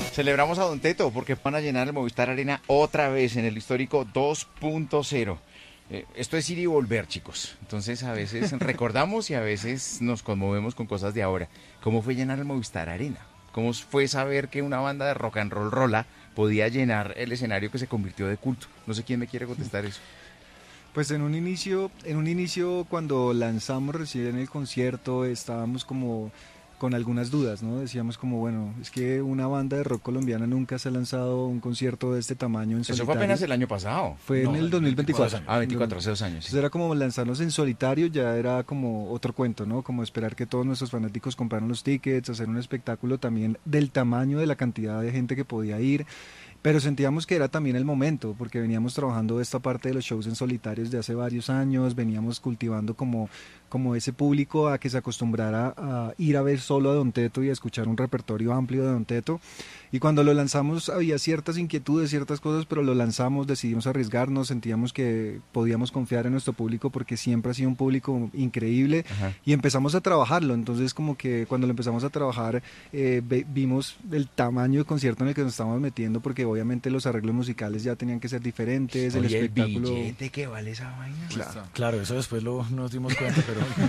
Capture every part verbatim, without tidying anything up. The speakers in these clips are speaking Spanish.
Celebramos a Don Teto porque van a llenar el Movistar Arena otra vez en el histórico dos punto cero. Eh, esto es ir y volver, chicos. Entonces a veces recordamos y a veces nos conmovemos con cosas de ahora. ¿Cómo fue llenar el Movistar Arena? ¿Cómo fue saber que una banda de rock and roll rola podía llenar el escenario que se convirtió de culto? No sé quién me quiere contestar eso. Pues en un inicio, en un inicio cuando lanzamos recién el concierto estábamos como con algunas dudas, ¿no? Decíamos como, bueno, es que una banda de rock colombiana nunca se ha lanzado un concierto de este tamaño en solitario. Eso fue apenas el año pasado. Fue no, en el dos mil veinticuatro. Ah, veinticuatro, hace dos años. Sí. Entonces era como lanzarnos en solitario, ya era como otro cuento, ¿no? Como esperar que todos nuestros fanáticos compraran los tickets, hacer un espectáculo también del tamaño de la cantidad de gente que podía ir. Pero sentíamos que era también el momento, porque veníamos trabajando esta parte de los shows en solitarios de hace varios años, veníamos cultivando como, como ese público a que se acostumbrara a ir a ver solo a Don Teto y a escuchar un repertorio amplio de Don Teto. Y cuando lo lanzamos había ciertas inquietudes, ciertas cosas, pero lo lanzamos, decidimos arriesgarnos, sentíamos que podíamos confiar en nuestro público porque siempre ha sido un público increíble. Ajá. Y empezamos a trabajarlo. Entonces como que cuando lo empezamos a trabajar eh, vimos el tamaño de concierto en el que nos estábamos metiendo, porque obviamente los arreglos musicales ya tenían que ser diferentes. Oye, el espectáculo. ¿El billete que vale esa vaina? Claro, claro, eso después lo nos dimos cuenta,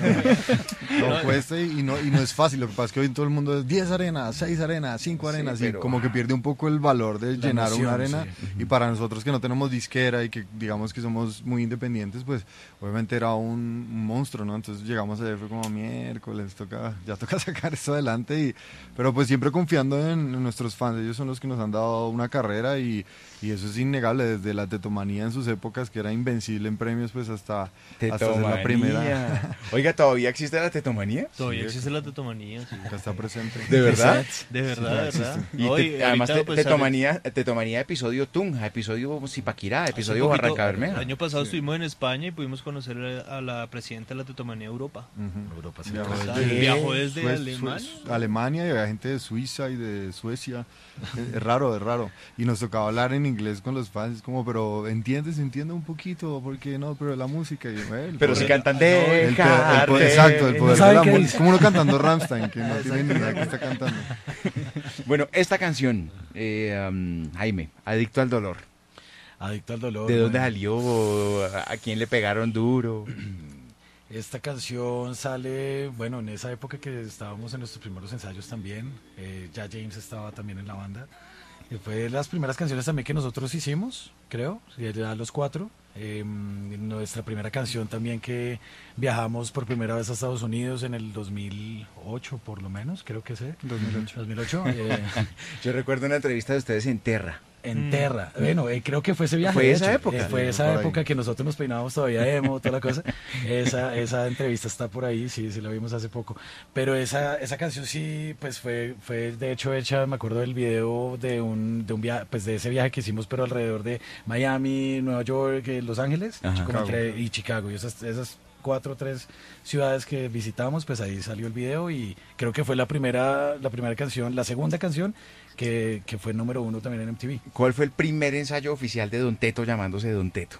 pero no cuesta y no, y no es fácil. Lo que pasa es que hoy todo el mundo es diez arenas, seis arenas, cinco arenas, sí, pero... y como que pierde un poco el valor de la llenar noción, una arena. Sí. Y para nosotros que no tenemos disquera y que digamos que somos muy independientes, pues obviamente era un, un monstruo, ¿no? Entonces llegamos ayer, fue como miércoles, toca, ya toca sacar esto adelante. Y, pero pues siempre confiando en, en nuestros fans, ellos son los que nos han dado una carrera y, y eso es innegable, desde la tetomanía en sus épocas, que era invencible en premios, pues hasta, hasta ser la primera. Oiga, ¿todavía existe la tetomanía? Todavía sí, existe la tetomanía, sí. Que está presente. ¿De verdad? De verdad, sí, de verdad. Y no, te, y además te, pues, tetomanía, tetomanía episodio Tunja, episodio Zipaquirá, episodio Barranca Bermeja. El año pasado sí. estuvimos en España y pudimos conocer a la presidenta de la tetomanía Europa. Uh-huh. Europa, sí. Viajó desde, viajó desde Suez, Alemania. Suez, Alemania y había gente de Suiza y de Suecia. Es, es raro, es raro. Y nos tocaba hablar en inglés con los fans, como, pero entiendes, entiende un poquito, porque no, pero la música. Y, well, pero si cantan de el, el, el, Exacto, el poder no de la música. Como uno cantando Rammstein, que no tiene ni idea que está cantando. Bueno, esta canción, eh, um, Jaime, Adicto al Dolor. Adicto al Dolor. ¿De dónde salió? ¿A quién le pegaron duro? Esta canción sale, bueno, en esa época que estábamos en nuestros primeros ensayos también, eh, ya James estaba también en la banda. Y fue de las primeras canciones también que nosotros hicimos, creo, ya los cuatro. Eh, nuestra primera canción también que viajamos por primera vez a Estados Unidos en el dos mil ocho, por lo menos, creo que sé. dos mil ocho. dos mil ocho eh, Yo recuerdo una entrevista de ustedes en Terra. En mm. Terra, bueno, eh, creo que fue ese viaje. Fue de esa hecho. época. Eh, fue esa época que nosotros nos peinábamos todavía emo, toda la cosa. Esa, esa entrevista está por ahí, sí, sí la vimos hace poco. Pero esa, esa canción sí, pues fue, fue de hecho hecha, me acuerdo del video de un, de un viaje, pues de ese viaje que hicimos, pero alrededor de Miami, Nueva York, Los Ángeles, Ajá, como entre, y Chicago, y esas, esas cuatro o tres ciudades que visitamos, pues ahí salió el video y creo que fue la primera, la primera canción, la segunda canción que, que fue número uno también en M T V. ¿Cuál fue el primer ensayo oficial de Don Teto llamándose Don Teto?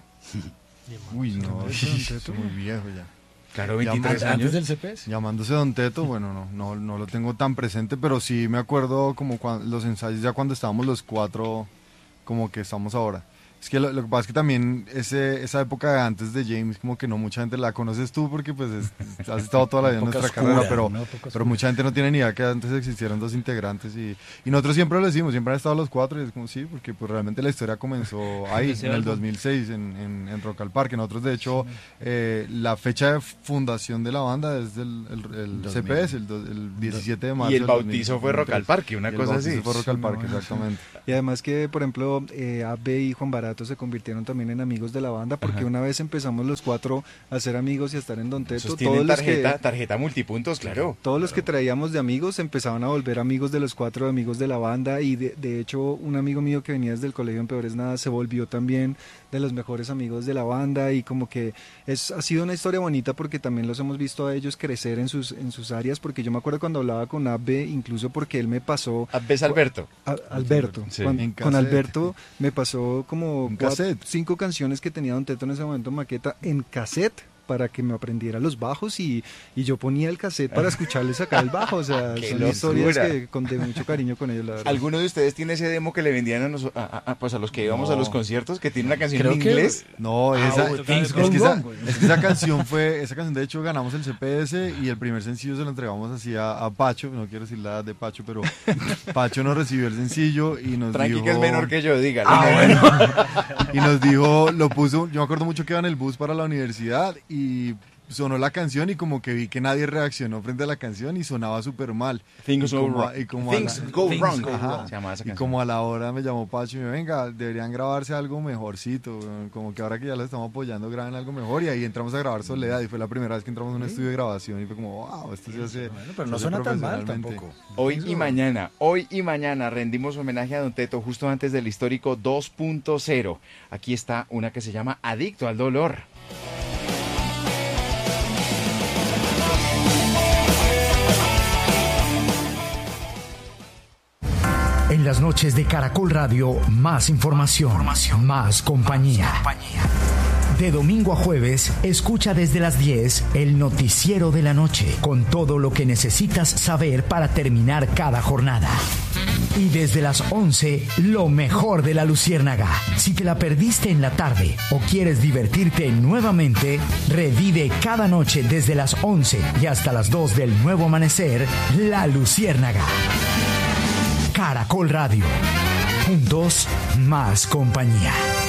Uy, no, es Don Teto muy viejo ya. Claro, veintitrés años. ¿Antes del C P S? Llamándose Don Teto, bueno, no, no, no lo tengo tan presente, pero sí me acuerdo como cuando, los ensayos ya cuando estábamos los cuatro, como que estamos ahora. Es que lo, lo que pasa es que también ese, esa época de antes de James, como que no mucha gente la conoces tú porque pues es, has estado toda la vida en nuestra oscura, carrera, pero, ¿no? pero mucha gente no tiene ni idea que antes existieron dos integrantes y, y nosotros siempre lo decimos, siempre han estado los cuatro y es como sí, porque pues realmente la historia comenzó ahí, en el dos mil seis, en, en, en Rock al Parque. Nosotros de hecho, eh, la fecha de fundación de la banda es el, el, el C P S, el, el diecisiete de marzo. Y el bautizo fue Rock al Parque, una cosa así. fue Rock al Parque, exactamente. Y además que, por ejemplo, eh, A B y Juan Barato se convirtieron también en amigos de la banda porque Ajá. una vez empezamos los cuatro a ser amigos y a estar en Don Teto, todos tarjeta, los que, tarjeta multipuntos, claro. Todos claro. los que traíamos de amigos empezaban a volver amigos de los cuatro amigos de la banda y de, de hecho un amigo mío que venía desde el colegio en Peores Nada se volvió también de los mejores amigos de la banda y como que es, ha sido una historia bonita porque también los hemos visto a ellos crecer en sus, en sus áreas, porque yo me acuerdo cuando hablaba con Abbe, incluso porque él me pasó... Abbe es Alberto. A, Alberto. Sí. Con, con Alberto me pasó como cuatro, cinco canciones que tenía Don Teto en ese momento, maqueta, en cassette, para que me aprendiera los bajos y, y yo ponía el cassette para escucharle sacar el bajo. O sea, ¡Qué son locura! historias que conté mucho cariño con ellos, la verdad. ¿Alguno de ustedes tiene ese demo que le vendían a, nos- a- a- a- pues a los que íbamos No. a los conciertos que tiene una canción Creo en que- inglés? No, Ah, esa, uy, es, Things que Gone esa, Wrong, güey. es que esa canción fue, esa canción de hecho ganamos el C P S y el primer sencillo se lo entregamos así a, a Pacho, no quiero decir la edad de Pacho, pero Pacho nos recibió el sencillo y nos Tranqui dijo... que es menor que yo, dígalo. Y nos dijo, lo puso, yo me acuerdo mucho que iba en el bus para la universidad y sonó la canción y como que vi que nadie reaccionó frente a la canción y sonaba súper mal. Things Y go como a- wrong. y como a Things la- go Things wrong. go Ajá. wrong. Se llamaba esa Y canción. como a la hora me llamó Pacho y me venga, deberían grabarse algo mejorcito, weón, como que ahora que ya lo estamos apoyando graben algo mejor y ahí entramos a grabar Soledad y fue la primera vez que entramos a un estudio de grabación y fue como, wow, esto se hace... Bueno, pero se no hace suena tan mal profesionalmente". tampoco. Hoy y mañana, hoy y mañana rendimos homenaje a Don Teto justo antes del histórico dos punto cero. Aquí está una que se llama Adicto al Dolor. En las noches de Caracol Radio, más información, más compañía. De domingo a jueves, escucha desde las diez el noticiero de la noche, con todo lo que necesitas saber para terminar cada jornada. Y desde las once, lo mejor de la Luciérnaga. Si te la perdiste en la tarde o quieres divertirte nuevamente, revive cada noche desde las once y hasta las dos del nuevo amanecer, La Luciérnaga. Caracol Radio. Juntos, más compañía.